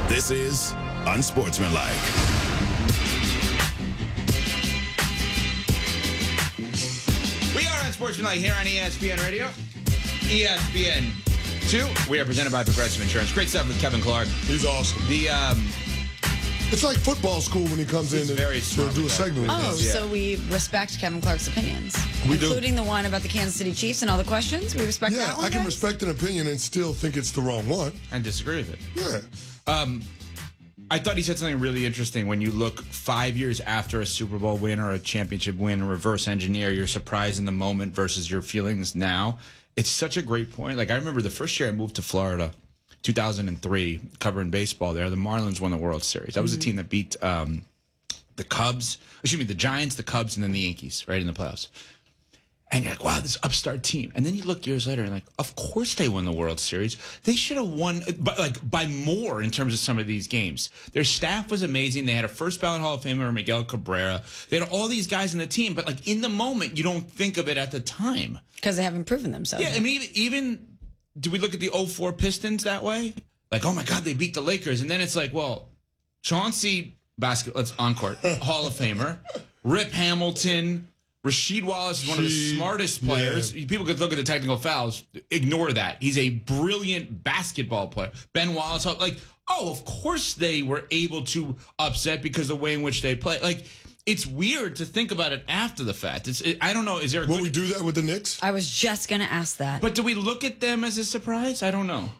This is Unsportsmanlike. We are Unsportsmanlike here on ESPN Radio. ESPN 2. We are presented by Progressive Insurance. Great stuff with Kevin Clark. He's awesome. It's like football school when he comes in to do a segment. Oh, so we respect Kevin Clark's opinions, We do. including the one about the Kansas City Chiefs and all the questions. We respect Yeah, that one. I can guys? respect an opinion and still think it's the wrong one. And disagree with it. Yeah. I thought he said something really interesting. When you look 5 years after a Super Bowl win or a championship win, reverse engineer your surprise in the moment versus your feelings now. It's such a great point. Like, I remember the first year I moved to Florida, 2003, covering baseball there. The Marlins won the World Series. That was the team that beat the Giants, the Cubs, and then the Yankees, right, in the playoffs. And you're like, wow, this upstart team. And then you look years later and like, of course they won the World Series. They should have won by more in terms of some of these games. Their staff was amazing. They had a first ballot Hall of Famer, Miguel Cabrera. They had all these guys in the team, but like in the moment, you don't think of it at the time. Because they haven't proven themselves. Yeah, I mean, even do we look at the 04 Pistons that way? Like, oh my God, they beat the Lakers. And then it's like, well, Chauncey let's on-court, Hall of Famer, Rip Hamilton, Rasheed Wallace is one of the smartest players. Yeah. People could look at the technical fouls. Ignore that. He's a brilliant basketball player. Ben Wallace, of course they were able to upset because of the way in which they play. Like, it's weird to think about it after the fact. I don't know. Is there? Will we do that with the Knicks? I was just going to ask that. But do we look at them as a surprise? I don't know.